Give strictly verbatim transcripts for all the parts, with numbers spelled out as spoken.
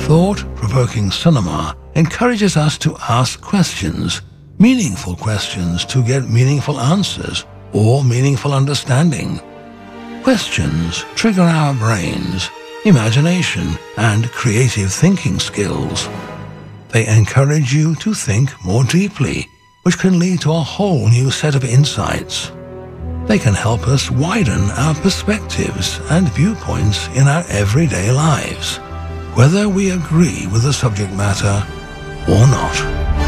Thought-provoking cinema encourages us to ask questions, meaningful questions to get meaningful answers or meaningful understanding. Questions trigger our brains, imagination, and creative thinking skills. They encourage you to think more deeply, which can lead to a whole new set of insights. They can help us widen our perspectives and viewpoints in our everyday lives, whether we agree with the subject matter or not.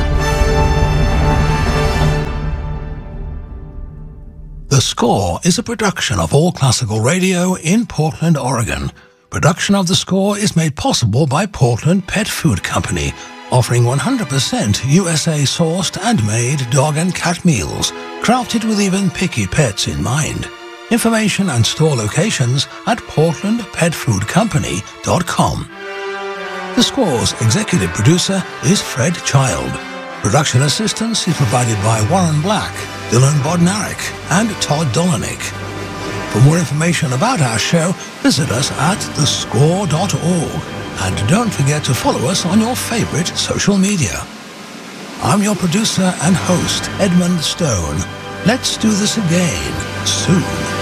The Score is a production of All Classical Radio in Portland, Oregon. Production of The Score is made possible by Portland Pet Food Company, offering one hundred percent U S A-sourced and made dog and cat meals, crafted with even picky pets in mind. Information and store locations at portland pet food company dot com. The Score's executive producer is Fred Child. Production assistance is provided by Warren Black, Dylan Bodnarik, and Todd Dolanik. For more information about our show, visit us at the score dot org. And don't forget to follow us on your favorite social media. I'm your producer and host, Edmund Stone. Let's do this again soon.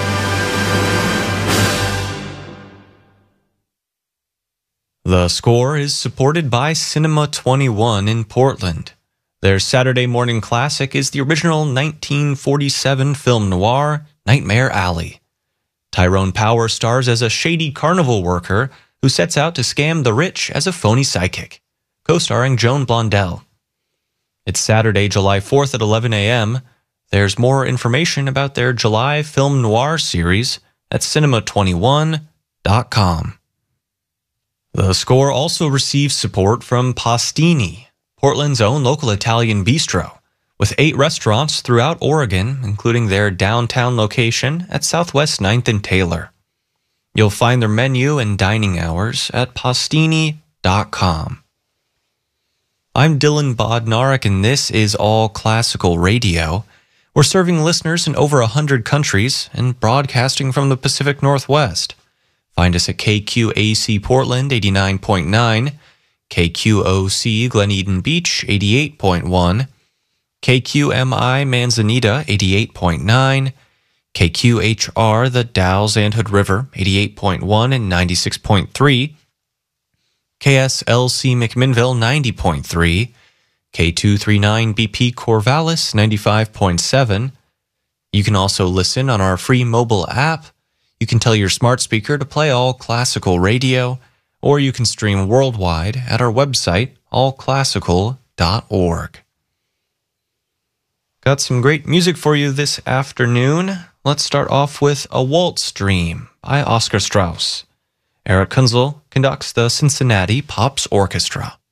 The Score is supported by Cinema twenty-one in Portland. Their Saturday morning classic is the original nineteen forty-seven film noir, Nightmare Alley. Tyrone Power stars as a shady carnival worker who sets out to scam the rich as a phony psychic, co-starring Joan Blondell. It's Saturday, July fourth at eleven a.m. There's more information about their July film noir series at cinema twenty-one dot com. The Score also receives support from Pastini, Portland's own local Italian bistro, with eight restaurants throughout Oregon, including their downtown location at Southwest ninth and Taylor. You'll find their menu and dining hours at pastini dot com. I'm Dylan Bodnarik, and this is All Classical Radio. We're serving listeners in over one hundred countries and broadcasting from the Pacific Northwest. Find us at K Q A C Portland eighty-nine point nine, K Q O C Glen Eden Beach eighty-eight point one, K Q M I Manzanita eighty-eight point nine, K Q H R The Dalles and Hood River eighty-eight point one and ninety-six point three, K S L C McMinnville ninety point three, K two thirty-nine B P Corvallis ninety-five point seven. You can also listen on our free mobile app. You can tell your smart speaker to play All Classical Radio, or you can stream worldwide at our website, all classical dot org. Got some great music for you this afternoon. Let's start off with A Waltz Dream by Oscar Strauss. Eric Kunzel conducts the Cincinnati Pops Orchestra.